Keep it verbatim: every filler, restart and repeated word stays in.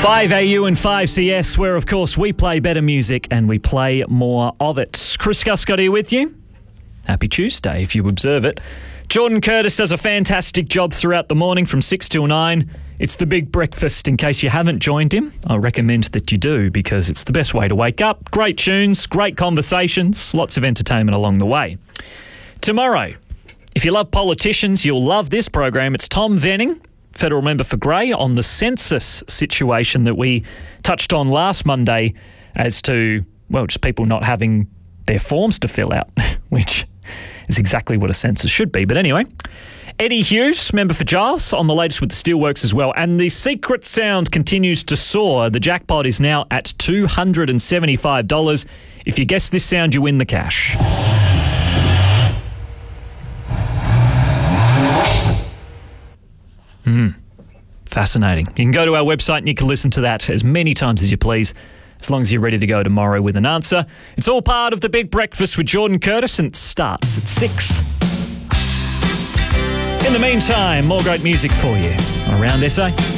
five A U and five C S, where, of course, we play better music and we play more of it. Chris Guscott here with you. Happy Tuesday, if you observe it. Jordan Curtis does a fantastic job throughout the morning from six till nine. It's the big breakfast. In case you haven't joined him, I recommend that you do, because it's the best way to wake up. Great tunes, great conversations, lots of entertainment along the way. Tomorrow, if you love politicians, you'll love this program. It's Tom Venning, federal member for Grey, on the census situation that we touched on last Monday as to, well, just people not having their forms to fill out, which is exactly what a census should be. But anyway, Eddie Hughes, member for Giles, on the latest with the Steelworks as well. And the secret sound continues to soar. The jackpot is now at two hundred seventy-five dollars. If you guess this sound, you win the cash. Hmm. Fascinating. You can go to our website and you can listen to that as many times as you please, as long as you're ready to go tomorrow with an answer. It's all part of the Big Breakfast with Jordan Curtis, and it starts at six. In the meantime, more great music for you on Around S A.